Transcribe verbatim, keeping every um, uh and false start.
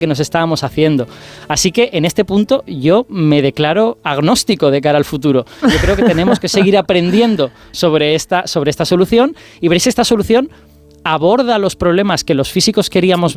que nos estábamos haciendo. Así que en este punto yo me declaro agnóstico de cara al futuro. Yo creo que tenemos que seguir aprendiendo sobre esta, sobre esta solución, y veréis, esta solución aborda los problemas que los físicos queríamos